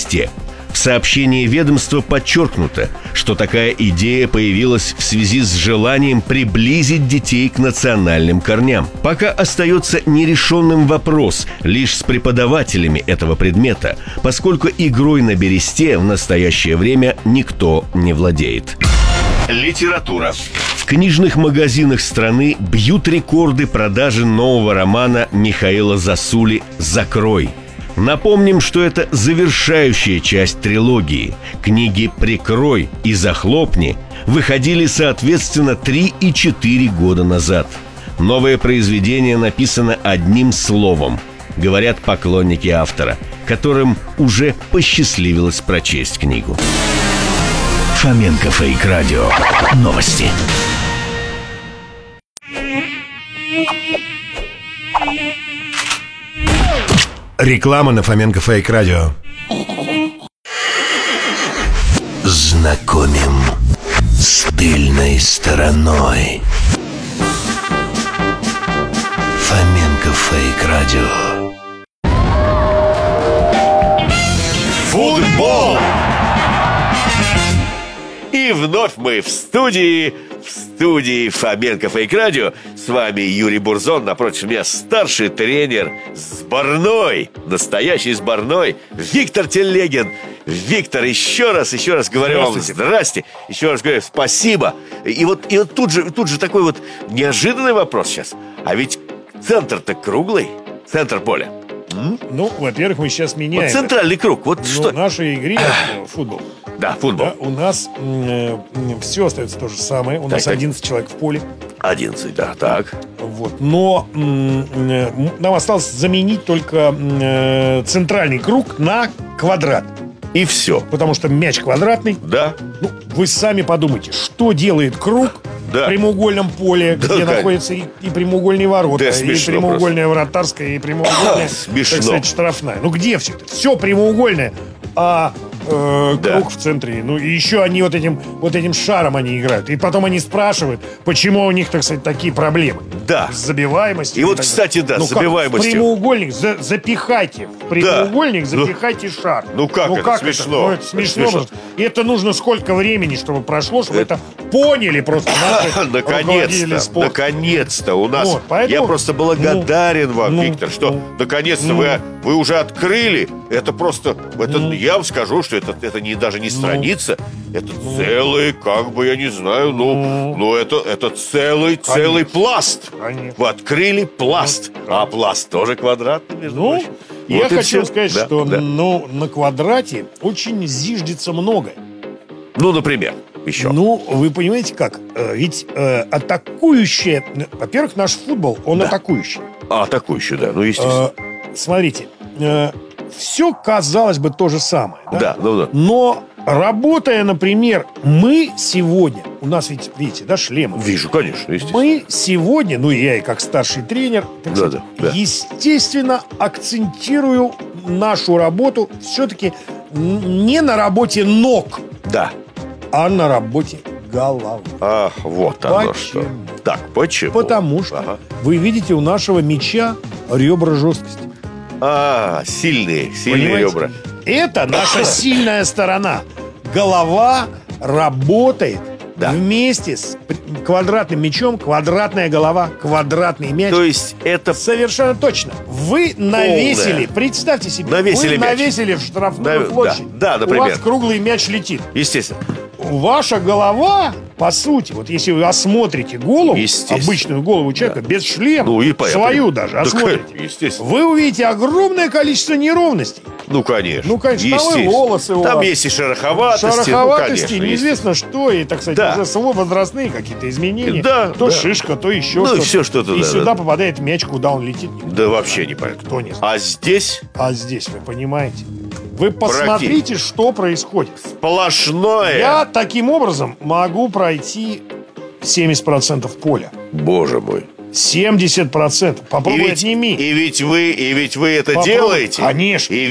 бересте. В сообщении ведомства подчеркнуто, что такая идея появилась в связи с желанием приблизить детей к национальным корням. Пока остается нерешенным вопрос лишь с преподавателями этого предмета, поскольку игрой на бересте в настоящее время никто не владеет. Литература. В книжных магазинах страны бьют рекорды продажи нового романа Михаила Засули «Закрой». Напомним, что это завершающая часть трилогии. Книги «Прикрой» и «Захлопни» выходили, соответственно, 3 и 4 года назад. Новое произведение написано одним словом, говорят поклонники автора, которым уже посчастливилось прочесть книгу. Фоменко Фейк Радио. Новости. Реклама на Фоменко Фейк Радио. Знакомим с тыльной стороной. Фоменко Фейк Радио. Футбол! И вновь мы в студии Фоменко Фейк Радио. С вами Юрий Бурзон, напротив меня старший тренер сборной, настоящий сборной, Виктор Телегин. Виктор, еще раз говорю вам здрасте, еще раз говорю спасибо. И вот тут же такой вот неожиданный вопрос сейчас. А ведь центр-то круглый, центр поля. Ну, во-первых, мы сейчас меняем. Вот центральный круг, вот что? В нашей игре футбол. Да, футбол. Да, у нас все остается то же самое. У нас 11 человек в поле. 11, да, так. Вот. Но нам осталось заменить только центральный круг на квадрат. И все. Потому что мяч квадратный. Да. Ну, вы сами подумайте, что делает круг в прямоугольном поле, где находятся и прямоугольные ворота, и прямоугольная вратарская, и прямоугольная, так сказать, штрафная. Ну, где все это? Все прямоугольное, а круг в центре. Ну, и еще они вот этим шаром они играют. И потом они спрашивают, почему у них, так сказать, такие проблемы. Да. С забиваемостью. И вот, кстати, да, с забиваемостью. В прямоугольник запихайте. В прямоугольник запихайте шар. Ну как это? Смешно. Ну, это смешно. И это нужно сколько времени, чтобы прошло, чтобы это поняли просто наши руководители спорта. Наконец-то у нас. Вот, поэтому, я просто благодарен вам, Виктор, что наконец-то вы уже открыли. Это просто, я вам скажу, что это даже не страница, это целый, как бы, я не знаю, это целый пласт. Конечно. Вы открыли пласт, а пласт тоже квадратный, между прочим. Я хочу сказать, что на квадрате очень зиждется многое. Ну, например, еще. Ну, вы понимаете как? Ведь атакующее... Во-первых, наш футбол, он атакующий. Атакующий, да, ну, естественно. Смотрите, все, казалось бы, то же самое. Да. Но работая, например, мы сегодня... У нас ведь, видите, шлемы. Вижу, конечно, естественно. Мы сегодня, я и как старший тренер, естественно, акцентирую нашу работу все-таки не на работе ног, а на работе головы. Ах, вот оно что. Так, почему? Потому что вы видите у нашего мяча ребра жесткости. Сильные Понимаете? ребра. Это наша сильная сторона. Голова работает вместе с квадратным мячом, квадратная голова, квадратный мяч. То есть это совершенно точно. Вы навесили, представьте себе, навесили в штрафную площадь. Да, например. У вас круглый мяч летит. Естественно. Ваша голова, по сути, вот если вы осмотрите голову, обычную голову человека, без шлема, свою даже осмотрите, вы увидите огромное количество неровностей. Ну, конечно. Там и волосы у вас. Там есть и шероховатости, неизвестно что, и, так сказать, уже возрастные какие-то изменения. То шишка, то еще что-то. Все что-то. И сюда попадает мяч, куда он летит. Да вообще не понятно. Кто не знает. А здесь? А здесь, вы понимаете? Вы посмотрите, что происходит. Сплошное. Я таким образом могу пройти 70% поля. Боже мой. 70%. Попробуй отними. И ведь вы это делаете. Конечно.